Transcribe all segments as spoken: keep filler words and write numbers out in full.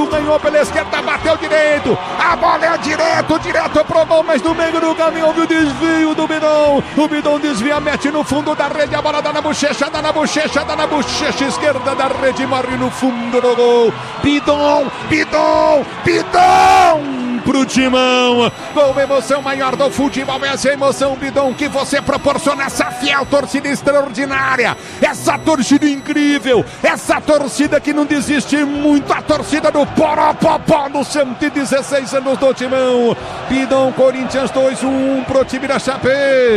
Bidu ganhou pela esquerda, bateu direito. A bola é direto, direto pro gol, mas no meio do caminho houve o desvio do Bidon. O Bidon desvia, mete no fundo da rede, a bola dá na bochecha, dá na bochecha, dá na bochecha esquerda da rede, morre no fundo do gol. Bidon, Bidon, Bidon pro Timão. Com emoção maior do futebol, essa emoção, Bidon, que você proporciona, essa fiel torcida extraordinária, essa torcida incrível, essa torcida que não desiste muito, a torcida do Poropopó nos cento e dezesseis anos do Timão. Bidon, Corinthians dois a um pro time da Chape.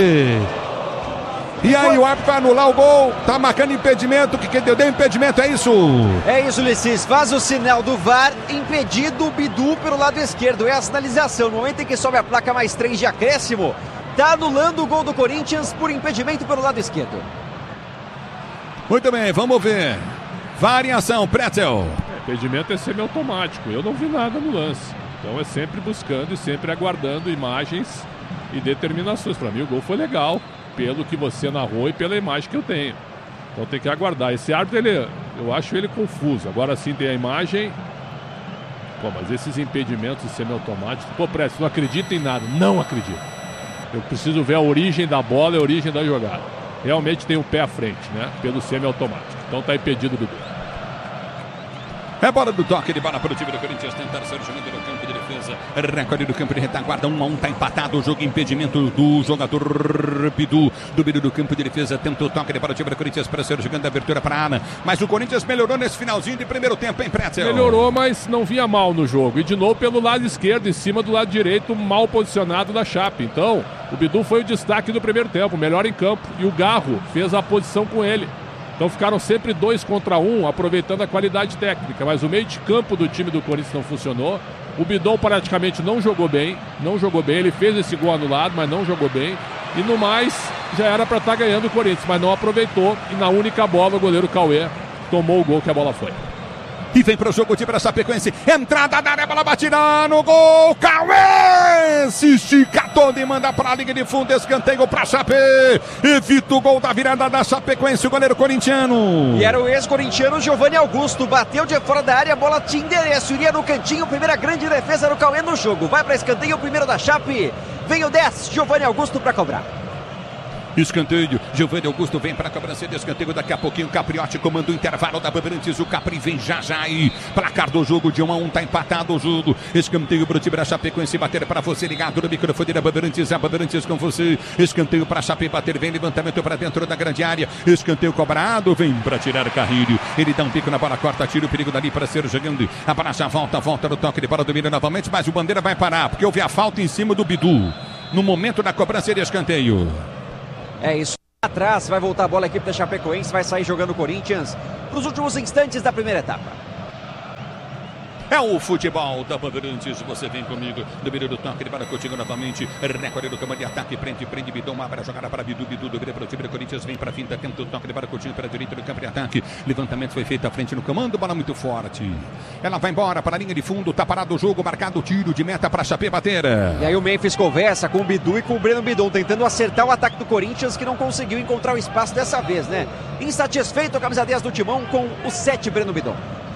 E aí o árbitro vai anular o gol, tá marcando impedimento, o que que deu? Deu impedimento, é isso? É isso, Ulisses, faz o sinal do V A R, impedido o Bidu pelo lado esquerdo, é a sinalização, no momento em que sobe a placa mais três de acréscimo, tá anulando o gol do Corinthians por impedimento pelo lado esquerdo. Muito bem, vamos ver, variação, Pretzel. É, impedimento é semiautomático, eu não vi nada no lance, então é sempre buscando e sempre aguardando imagens e determinações. Para mim o gol foi legal, pelo que você narrou e pela imagem que eu tenho. Então tem que aguardar. Esse árbitro, ele, eu acho ele confuso. Agora sim tem a imagem. Pô, mas esses impedimentos semiautomáticos... Pô, Prestes, não acredito em nada. Não acredito. Eu preciso ver a origem da bola e a origem da jogada. Realmente tem um pé à frente, né? Pelo semiautomático. Então tá impedido do gol. É bola do toque de bola para o time do Corinthians tentar ser jogando no campo de defesa. Recorde do campo de retaguarda. um a um, tá empatado o jogo. Impedimento do jogador Bidu. Do Bidu do campo de defesa. Tenta o toque de bola para o time do Corinthians para ser jogando a abertura para a Ana. Mas o Corinthians melhorou nesse finalzinho de primeiro tempo, hein, Pretzel? Melhorou, mas não vinha mal no jogo. E de novo pelo lado esquerdo, em cima do lado direito, mal posicionado da Chape. Então, o Bidu foi o destaque do primeiro tempo, melhor em campo. E o Garro fez a posição com ele. Então ficaram sempre dois contra um, aproveitando a qualidade técnica. Mas o meio de campo do time do Corinthians não funcionou. O Bidon praticamente não jogou bem. Não jogou bem. Ele fez esse gol anulado, mas não jogou bem. E no mais, já era para estar ganhando o Corinthians, mas não aproveitou. E na única bola, o goleiro Cauê tomou o gol que a bola foi. E vem pro jogo de pra Chapecoense. Entrada da área, bola batida no gol. Cauê se estica todo e manda pra linha de fundo. Escanteio pra Chape. Evita o gol da virada da Chapecoense, o goleiro corintiano. E era o ex-corintiano Giovanni Augusto. Bateu de fora da área, a bola tinha endereço. Iria no cantinho, primeira grande defesa do Cauê no jogo. Vai pra escanteio, o primeiro da Chape. Vem o dez, Giovanni Augusto pra cobrar. Escanteio, Giovanni Augusto vem para a cobrança de escanteio. Daqui a pouquinho o Capriotti comanda o intervalo da Bandeirantes. O Capri vem já já aí. Placar do jogo de um a um, tá empatado o jogo. Escanteio para o time da Chapecoense bater para você ligado no microfone da Bandeirantes. A Bandeirantes com você. Escanteio para Chape bater, vem levantamento para dentro da grande área. Escanteio cobrado, vem para tirar Carrilho. Ele dá um pico na bola, corta, tira o perigo dali para ser jogando. A bola já volta, volta no toque de bola, domina novamente, mas o Bandeira vai parar, porque houve a falta em cima do Bidu no momento da cobrança de escanteio. É isso. Atrás, vai voltar a bola, a equipe da Chapecoense vai sair jogando o Corinthians para os últimos instantes da primeira etapa. É o futebol da Bandeirantes, você vem comigo, domínio do toque de bola contigo novamente, recorde do comando de ataque, prende, prende, Bidon, abre a jogada para Bidu, Bidu, do para o time do Corinthians, vem para a finta, tenta o toque de bola contigo para a direita do campo de ataque, levantamento foi feito à frente no comando, bola muito forte, ela vai embora para a linha de fundo, tá parado o jogo, marcado o tiro de meta para Chape bater. E aí o Memphis conversa com o Bidu e com o Breno Bidon, tentando acertar o ataque do Corinthians, que não conseguiu encontrar o espaço dessa vez, né? Insatisfeito a camisa dez do Timão com o sete Breno Bidon.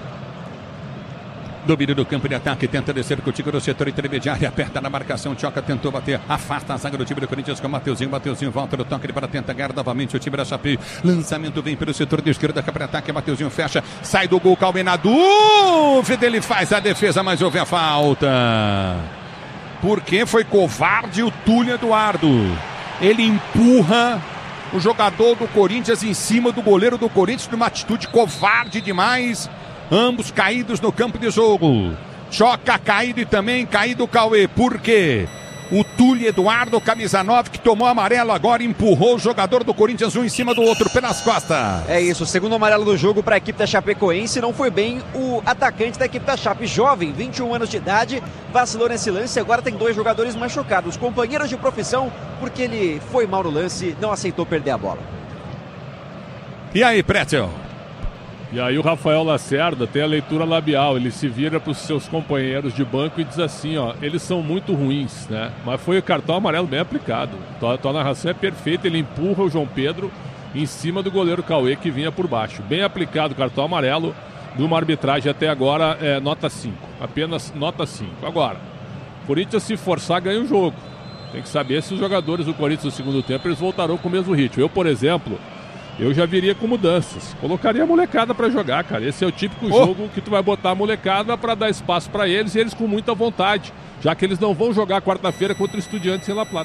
Domínio do campo de ataque, tenta descer contigo no setor intermediário, aperta na marcação, Tchoca tentou bater, afasta a zaga do time do Corinthians com o Mateuzinho, Mateuzinho volta no toque para tentar ganhar novamente o time da Chape, lançamento vem pelo setor de esquerda, campo de ataque, Mateuzinho fecha, sai do gol, Cauê na dúvida, ele faz a defesa, mas houve a falta, porque foi covarde o Túlio Eduardo, ele empurra o jogador do Corinthians em cima do goleiro do Corinthians numa atitude covarde demais. Ambos caídos no campo de jogo. Choca caído e também caído o Cauê. Por quê? O Túlio Eduardo, camisa nove, que tomou amarelo agora, empurrou o jogador do Corinthians um em cima do outro pelas costas. É isso, segundo amarelo do jogo para a equipe da Chapecoense. Não foi bem o atacante da equipe da Chape, jovem, vinte e um anos de idade, vacilou nesse lance. Agora tem dois jogadores machucados, companheiros de profissão, porque ele foi mal no lance, não aceitou perder a bola. E aí, Pretzel? E aí o Rafael Lacerda tem a leitura labial, ele se vira para os seus companheiros de banco e diz assim, ó, eles são muito ruins, né? Mas foi o cartão amarelo bem aplicado. Tua, tua narração é perfeita, ele empurra o João Pedro em cima do goleiro Cauê que vinha por baixo. Bem aplicado o cartão amarelo, de uma arbitragem até agora é nota cinco. Apenas nota cinco. Agora, Corinthians se forçar ganha o jogo. Tem que saber se os jogadores do Corinthians no segundo tempo eles voltarão com o mesmo ritmo. Eu, por exemplo, eu já viria com mudanças. Colocaria a molecada para jogar, cara. Esse é o típico oh. jogo que tu vai botar a molecada para dar espaço para eles e eles com muita vontade, já que eles não vão jogar quarta-feira contra o Estudiantes em La Plata.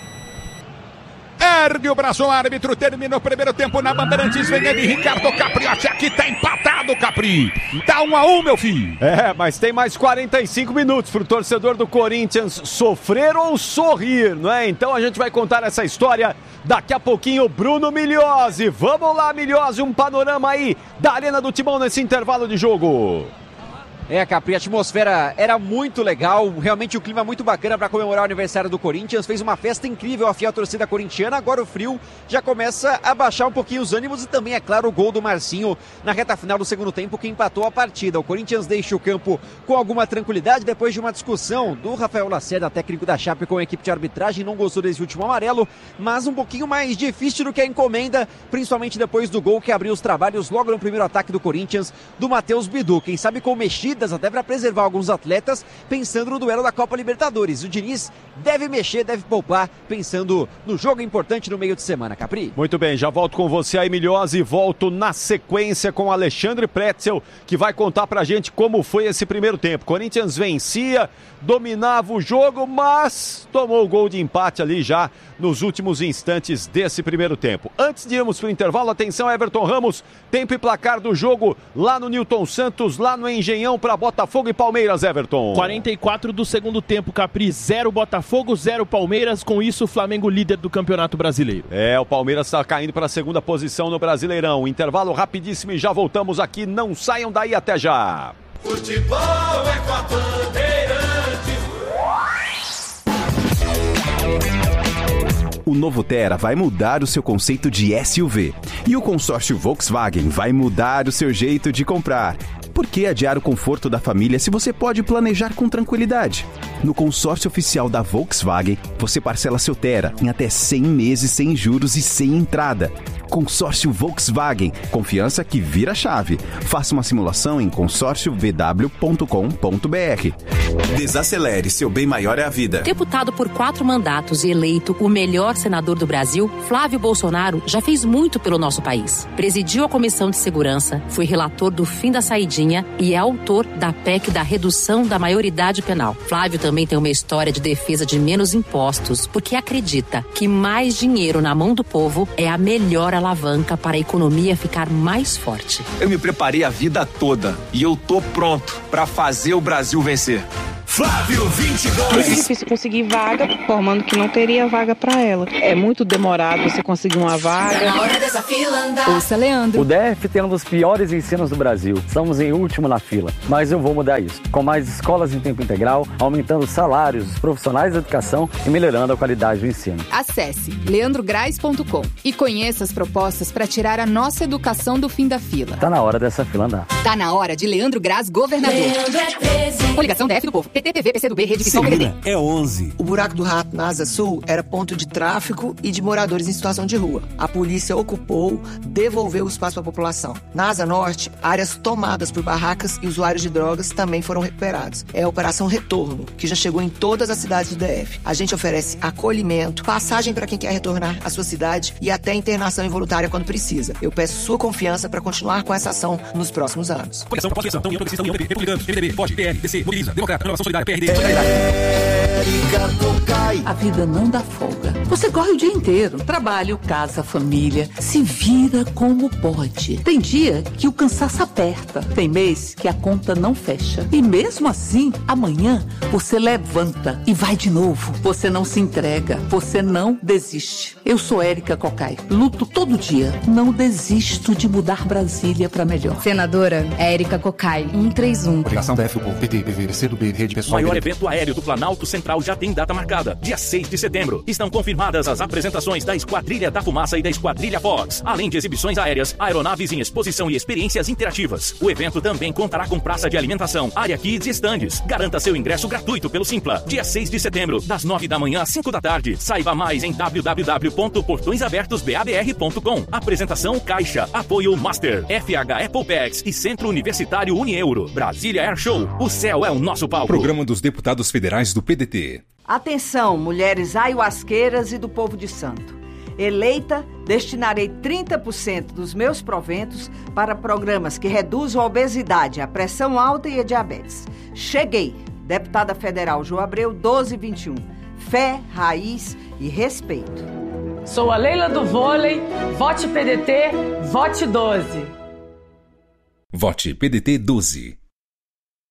Ergue o braço, o árbitro termina o primeiro tempo na Bandeirantes, vem ele, Ricardo Capriotti, aqui tá empatado, Capri, tá um a um, meu filho. É, mas tem mais quarenta e cinco minutos pro torcedor do Corinthians sofrer ou sorrir, não é? Então a gente vai contar essa história daqui a pouquinho, Bruno Migliozzi. Vamos lá, Migliozzi, um panorama aí da Arena do Timão nesse intervalo de jogo. É, Capri, a atmosfera era muito legal, realmente o clima muito bacana para comemorar o aniversário do Corinthians, fez uma festa incrível a fiel torcida corintiana, agora o frio já começa a baixar um pouquinho os ânimos e também, é claro, o gol do Marcinho na reta final do segundo tempo que empatou a partida. O Corinthians deixa o campo com alguma tranquilidade depois de uma discussão do Rafael Lacerda, técnico da Chape, com a equipe de arbitragem, não gostou desse último amarelo, mas um pouquinho mais difícil do que a encomenda, principalmente depois do gol que abriu os trabalhos logo no primeiro ataque do Corinthians, do Matheus Bidu, quem sabe com mexidas até para preservar alguns atletas, pensando no duelo da Copa Libertadores. O Diniz deve mexer, deve poupar, pensando no jogo importante no meio de semana, Capri. Muito bem, já volto com você aí, Migliozzi, e volto na sequência com Alexandre Pretzel, que vai contar pra gente como foi esse primeiro tempo. Corinthians vencia, dominava o jogo, mas tomou o gol de empate ali já nos últimos instantes desse primeiro tempo. Antes de irmos pro intervalo, atenção, Everton Ramos, tempo e placar do jogo lá no Newton Santos, lá no Engenhão, para Botafogo e Palmeiras, Everton. quarenta e quatro do segundo tempo, Capri, zero Botafogo, zero Palmeiras, com isso o Flamengo líder do Campeonato Brasileiro. É, o Palmeiras está caindo para a segunda posição no Brasileirão. Intervalo rapidíssimo e já voltamos aqui, não saiam daí, até já. Futebol é com a Bandeirantes. O novo Tera vai mudar o seu conceito de S U V. E o consórcio Volkswagen vai mudar o seu jeito de comprar. Por que adiar o conforto da família se você pode planejar com tranquilidade? No consórcio oficial da Volkswagen, você parcela seu Tera em até cem meses sem juros e sem entrada. Consórcio Volkswagen, confiança que vira chave. Faça uma simulação em consórcio v w ponto com ponto b r. Desacelere, seu bem maior é a vida. Deputado por quatro mandatos e eleito o melhor senador do Brasil, Flávio Bolsonaro já fez muito pelo nosso país. Presidiu a Comissão de Segurança, foi relator do fim da saidinha e é autor da P E C da redução da maioridade penal. Flávio também tem uma história de defesa de menos impostos, porque acredita que mais dinheiro na mão do povo é a melhor alavanca para a economia ficar mais forte. Eu me preparei a vida toda e eu tô pronto para fazer o Brasil vencer. Flávio vinte e dois. Muito difícil conseguir vaga, informando que não teria vaga para ela. É muito demorado você conseguir uma vaga. Na hora dessa fila andar. Ouça, Leandro. O D F tem um dos piores ensinos do Brasil. Estamos em último na fila. Mas eu vou mudar isso. Com mais escolas em tempo integral, aumentando os salários dos profissionais da educação e melhorando a qualidade do ensino. Acesse leandro grais ponto com e conheça as propostas para tirar a nossa educação do fim da fila. Tá na hora dessa fila andar. Tá na hora de Leandro Graz, governador. Leandro é treze. Coligação D F do Povo. P T P V, P C do B, Rede Visão, P D T. É onze. O buraco do rato na Asa Sul era ponto de tráfico e de moradores em situação de rua. A polícia ocupou, devolveu o espaço à população. Na Asa Norte, áreas tomadas por barracas e usuários de drogas também foram recuperados. É a Operação Retorno, que já chegou em todas as cidades do D F. A gente oferece acolhimento, passagem para quem quer retornar à sua cidade e até internação involuntária quando precisa. Eu peço sua confiança para continuar com essa ação nos próximos anos. Coligação, pós-eleição, União Progressista, União, Republicanos, M D B, P O D, P L, D C, Mobiliza, Democrata, Renovação Solidária, P R D, A vida não dá folga. Você corre o dia inteiro. Trabalho, casa, família. Se vira como pode. Tem dia que o cansaço aperta. Tem mês que a conta não fecha. E mesmo assim, amanhã você levanta e vai de novo. Você não se entrega. Você não desiste. Eu sou Érica Cocai. Luto todo dia. Não desisto de mudar Brasília para melhor. Senadora Érica Cocai, cento e trinta e um. Coligação da F U, P T, P V, C do B, Rede Pessoal. Maior evento aéreo do Planalto Central já tem data marcada. dia seis de setembro. Estão confirmadas as apresentações da Esquadrilha da Fumaça e da Esquadrilha Fox, além de exibições aéreas, aeronaves em exposição e experiências interativas. O evento também contará com praça de alimentação, área kids e estandes. Garanta seu ingresso gratuito pelo Simpla. Dia seis de setembro, das nove da manhã às cinco da tarde. Saiba mais em w w w ponto portões abertos b a b r ponto com. Apresentação Caixa. Apoio Master, F H Apple Packs e Centro Universitário Unieuro. Brasília Air Show. O céu é o nosso palco. Programa dos Deputados Federais do P D T. Atenção, mulheres ayahuasqueiras e do povo de santo. Eleita, destinarei trinta por cento dos meus proventos para programas que reduzam a obesidade, a pressão alta e a diabetes. Cheguei. Deputada Federal João Abreu, doze vinte e um. Fé, raiz e respeito. Sou a Leila do Vôlei. Vote P D T, vote doze. Vote P D T doze.